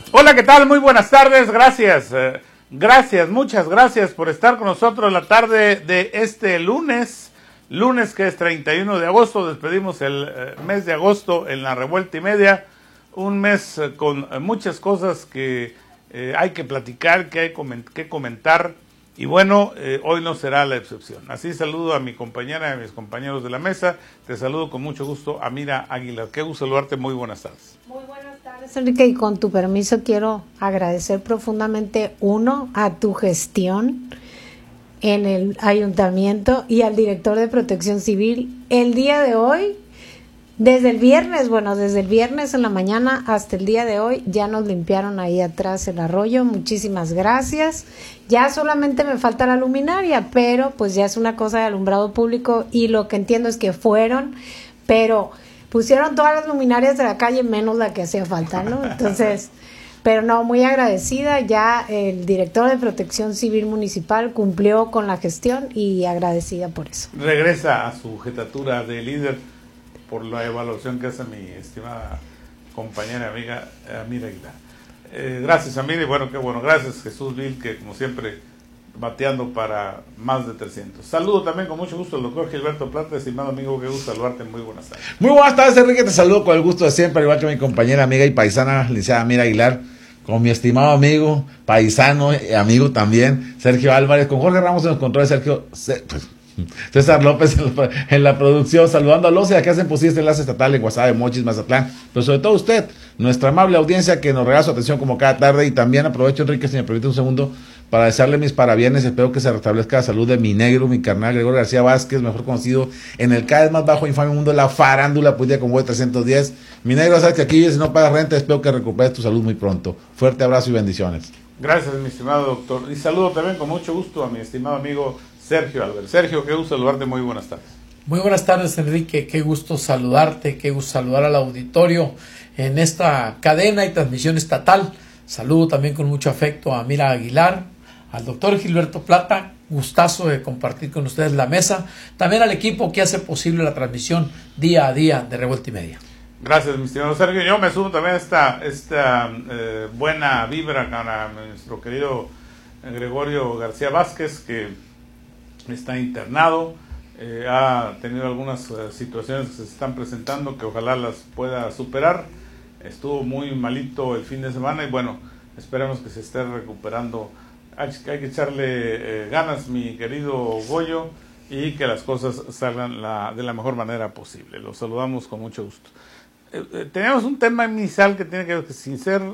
Hola, ¿qué tal? Muy buenas tardes, gracias. Muchas gracias por estar con nosotros la tarde de este lunes que es 31 de agosto. Despedimos el mes de agosto en la Revuelta y Media, un mes con muchas cosas que hay que platicar, que hay que comentar, y bueno, hoy no será la excepción. Así saludo a mi compañera y a mis compañeros de la mesa. Te saludo con mucho gusto, Amira Aguilar. Qué gusto saludarte, muy buenas tardes. Muy buenas tardes, Enrique, y con tu permiso quiero agradecer profundamente, a tu gestión en el ayuntamiento y al director de Protección Civil. El día de hoy, desde el viernes en la mañana hasta el día de hoy, ya nos limpiaron ahí atrás el arroyo. Muchísimas gracias. Ya solamente me falta la luminaria, pero pues ya es una cosa de alumbrado público, y lo que entiendo es que pero pusieron todas las luminarias de la calle menos la que hacía falta, ¿no? Entonces, pero no, muy agradecida. Ya el director de Protección Civil Municipal cumplió con la gestión y agradecida por eso. Regresa a su jetatura de líder por la evaluación que hace mi estimada compañera y amiga Amira Aguilar. Gracias, Amira, y bueno, qué bueno. Gracias, Jesús Vil, que como siempre bateando para más de 300. Saludo también con mucho gusto al doctor Gilberto Plata, estimado amigo, qué gusto saludarte, muy buenas tardes. Muy buenas tardes, Enrique, te saludo con el gusto de siempre, igual que mi compañera, amiga y paisana, licenciada Amira Aguilar, con mi estimado amigo, paisano, amigo también, Sergio Álvarez, con Jorge Ramos en los controles, César López en la producción, saludando a los que hacen posible este enlace estatal en Guasave, Mochis, Mazatlán, pero sobre todo usted, nuestra amable audiencia que nos regala su atención como cada tarde. Y también aprovecho, Enrique, si me permite un segundo, para desearle mis parabienes. Espero que se restablezca la salud de mi negro, mi carnal Gregorio García Vázquez, mejor conocido en el cada vez más bajo infame mundo de la farándula, pues día con voy 310. Mi negro, sabes que aquí si no pagas renta, espero que recuperes tu salud muy pronto. Fuerte abrazo y bendiciones. Gracias, mi estimado doctor. Y saludo también con mucho gusto a mi estimado amigo Sergio Álvarez. Sergio, qué gusto saludarte, muy buenas tardes. Muy buenas tardes, Enrique, qué gusto saludarte, qué gusto saludar al auditorio en esta cadena y transmisión estatal. Saludo también con mucho afecto a Amira Aguilar, al doctor Gilberto Plata, gustazo de compartir con ustedes la mesa, también al equipo que hace posible la transmisión día a día de Revuelta y Media. Gracias, mi estimado Sergio. Yo me sumo también a esta buena vibra para nuestro querido Gregorio García Vázquez, que está internado, ha tenido algunas situaciones que se están presentando que ojalá las pueda superar. Estuvo muy malito el fin de semana y bueno, esperamos que se esté recuperando. Hay que echarle ganas, mi querido Goyo, y que las cosas salgan de la mejor manera posible. Los saludamos con mucho gusto. Tenemos un tema inicial que tiene que ver, sin ser